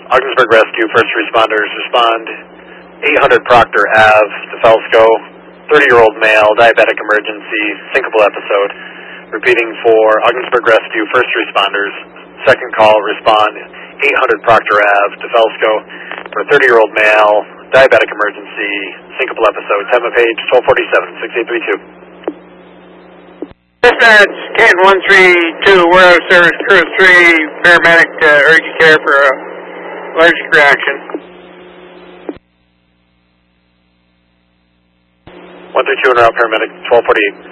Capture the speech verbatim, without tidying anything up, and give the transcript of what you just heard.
Ogdensburg Rescue, first responders, respond. eight hundred Proctor Ave, DeFelsco, thirty-year-old male, diabetic emergency, syncopal episode. Repeating for Ogdensburg Rescue, first responders, second call, respond. eight hundred Proctor Ave, DeFelsco, for thirty-year-old male, diabetic emergency, syncopal episode. Time of page twelve forty-seven, six eight three two. Dispatch, Canton one three two, warehouse service crew three, paramedic to urgent care for a allergic reaction. one three two, en route, paramedic, twelve forty-eight.